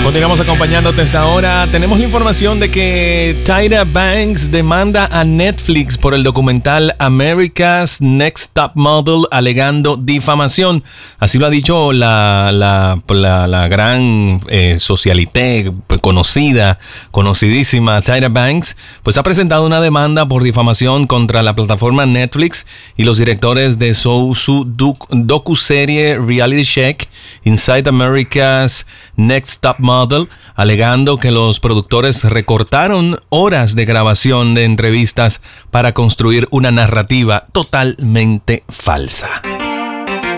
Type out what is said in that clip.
Continuamos acompañándote esta hora. Tenemos la información de que Tyra Banks demanda a Netflix por el documental America's Next Top Model alegando difamación. Así lo ha dicho la gran socialité conocidísima Tyra Banks. Pues ha presentado una demanda por difamación contra la plataforma Netflix y los directores de su docuserie Reality Check Inside America's Next Top Model, alegando que los productores recortaron horas de grabación de entrevistas para construir una narrativa totalmente falsa.